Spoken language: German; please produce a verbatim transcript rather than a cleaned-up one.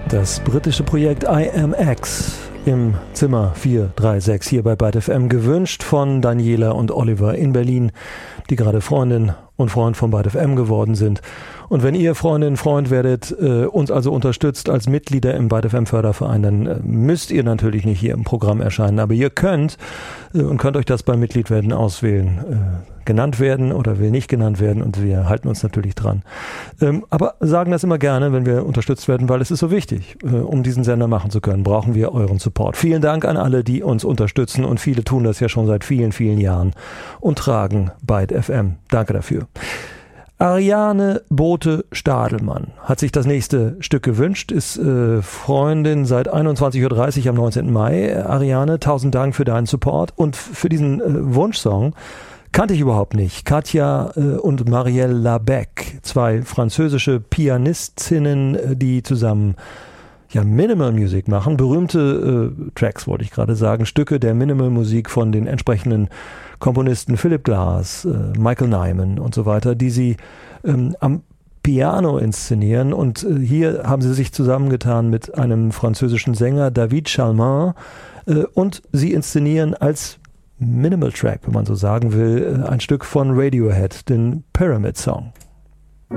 Das britische Projekt I Am X im Zimmer vier drei sechs hier bei Byte F M, gewünscht von Daniela und Oliver in Berlin, die gerade Freundin und Freund von Byte F M geworden sind. Und wenn ihr Freundin, Freund werdet, äh, uns also unterstützt als Mitglieder im Byte F M Förderverein, dann äh, müsst ihr natürlich nicht hier im Programm erscheinen, aber ihr könnt äh, und könnt euch das beim Mitgliedwerden auswählen. Äh, genannt werden oder will nicht genannt werden, und wir halten uns natürlich dran. Ähm, aber sagen das immer gerne, wenn wir unterstützt werden, weil es ist so wichtig, äh, um diesen Sender machen zu können, brauchen wir euren Support. Vielen Dank an alle, die uns unterstützen, und viele tun das ja schon seit vielen, vielen Jahren und tragen Byte F M. Danke dafür. Ariane Bote-Stadelmann hat sich das nächste Stück gewünscht, ist äh, Freundin seit einundzwanzig Uhr dreißig am neunzehnten Mai. Ariane, tausend Dank für deinen Support und für diesen äh, Wunschsong. Kannte ich überhaupt nicht. Katja äh, und Marielle Labec, zwei französische Pianistinnen, äh, die zusammen ja Minimal Music machen. Berühmte äh, Tracks, wollte ich gerade sagen, Stücke der Minimal Musik von den entsprechenden Komponisten Philip Glass, äh, Michael Nyman und so weiter, die sie ähm, am Piano inszenieren. Und äh, hier haben sie sich zusammengetan mit einem französischen Sänger, David Chalmin, äh, und sie inszenieren als Minimal Track, wenn man so sagen will, ein Stück von Radiohead, den Pyramid Song.